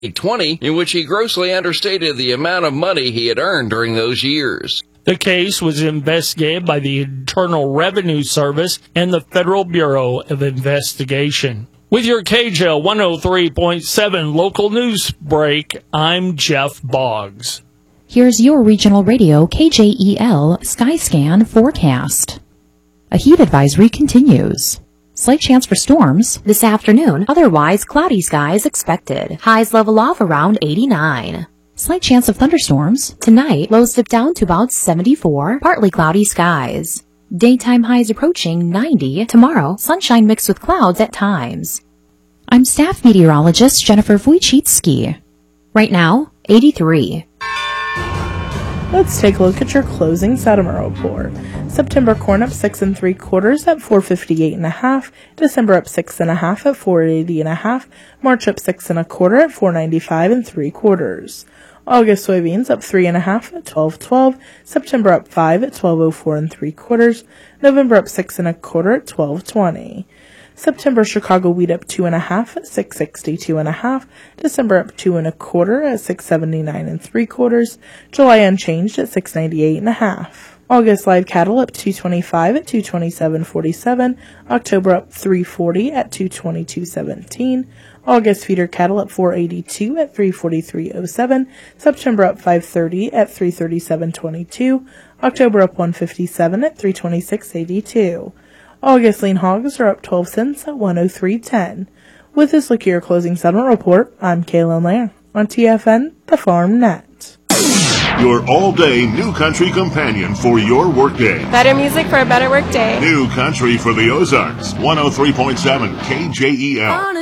2020, in which he grossly understated the amount of money he had earned during those years. The case was investigated by the Internal Revenue Service and the Federal Bureau of Investigation. With your KJL 103.7 local news break, I'm Jeff Boggs. Here's your regional radio KJEL Skyscan forecast. A heat advisory continues. Slight chance for storms this afternoon, otherwise cloudy skies expected. Highs level off around 89. Slight chance of thunderstorms. Tonight, lows dip down to about 74, partly cloudy skies. Daytime highs approaching 90. Tomorrow, sunshine mixed with clouds at times. I'm staff meteorologist Jennifer Wojcicki. Right now, 83. Let's take a look at your closing settlement report. September corn up 6 3/4 at 458.5. December up 6 1/2 at 480.5. March up 6 1/4 at 495 3/4. August soybeans up 3 1/2 at 12.12. September up 5 at 12.04 3/4. November up 6 1/4 at 12.20. September Chicago wheat up 2 1/2 at 662 1/2. December up 2 1/4 at 679 3/4. July unchanged at 698 1/2. August live cattle up 225 at 227.47. October up 340 at 222.17. August feeder cattle up 482 at 343.07. September up 530 at 337.22. October up 157 at 326.82. August lean hogs are up 12 cents at 103.10. With this look at your closing settlement report, I'm Kaylin Lair on TFN, the Farm Net. Your all-day New Country companion for your workday. Better music for a better workday. New Country for the Ozarks, 103.7 KJEL.